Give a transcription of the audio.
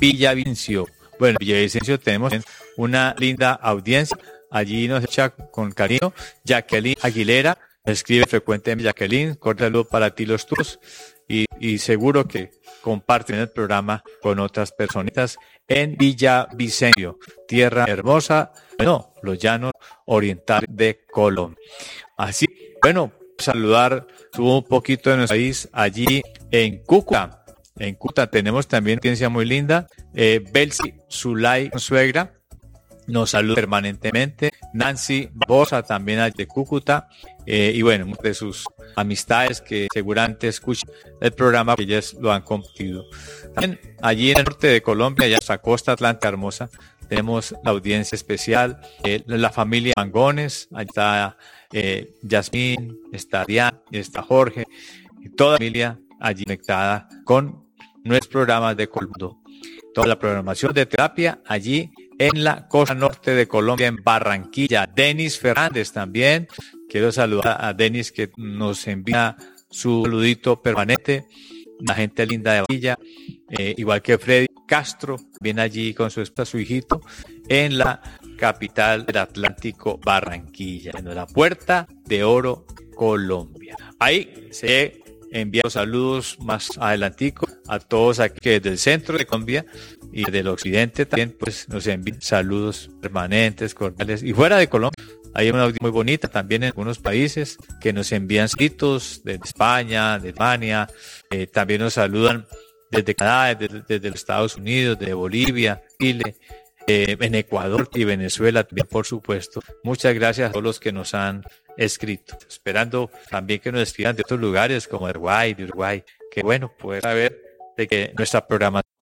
Villavicencio. Bueno, Villavicencio tenemos una linda audiencia. Allí nos echa con cariño Jacqueline Aguilera. Escribe frecuentemente Jacqueline. Cordial saludo para ti los tuyos. Y seguro que comparten el programa con otras personitas en Villavicencio, tierra hermosa, bueno, los llanos orientales de Colombia. Así, bueno, saludar un poquito de nuestro país allí en Cúcuta. En Cúcuta tenemos también una audiencia muy linda. Belsi Zulay, suegra, nos saluda permanentemente. Nancy Bosa, también allí de Cúcuta. Y bueno, muchas de sus amistades que seguramente escuchan el programa, que ellas lo han compartido. También allí en el norte de Colombia, allá en la costa atlántica hermosa, tenemos la audiencia especial, la familia Mangones. Allí está Yasmín, está Diana, está Jorge, y toda la familia allí conectada con nuestros programas de Colmundo. Toda la programación de terapia allí en la costa norte de Colombia, en Barranquilla. Denis Fernández también. Quiero saludar a Denis, que nos envía su saludito permanente. La gente linda de Barranquilla. Igual que Freddy Castro, viene allí con su esposa, su hijito, en la capital del Atlántico, Barranquilla, en la Puerta de Oro, Colombia. Ahí se envían los saludos más adelantico a todos aquí desde el centro de Colombia y del occidente también, pues nos envían saludos permanentes, cordiales. Y fuera de Colombia hay una audiencia muy bonita también en algunos países que nos envían saludos desde España, de España, también nos saludan desde Canadá, desde los Estados Unidos, de Bolivia, Chile, en Ecuador y Venezuela también, por supuesto. Muchas gracias a todos los que nos han escrito. Esperando también que nos escriban de otros lugares como de Uruguay, que bueno, poder saber de que nuestra programación